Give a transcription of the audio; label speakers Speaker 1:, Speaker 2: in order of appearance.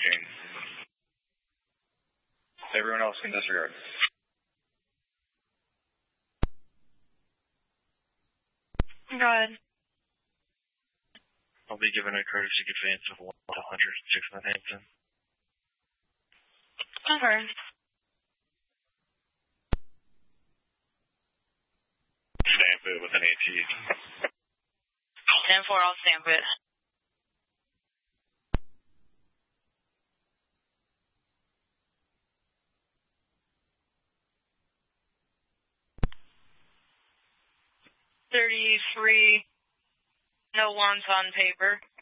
Speaker 1: Everyone else can disregard.
Speaker 2: Go ahead.
Speaker 3: I'll be given a courtesy advance of 106 Northampton.
Speaker 2: Okay.
Speaker 3: Stamp it with an AT.
Speaker 2: 10-4, I'll stamp it. $33, no ones on paper.